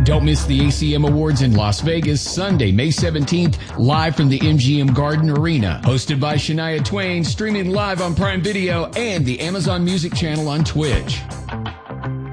Don't miss the ACM Awards in Las Vegas, Sunday, May 17th, live from the MGM Garden Arena. Hosted by Shania Twain, streaming live on Prime Video and the Amazon Music channel on Twitch.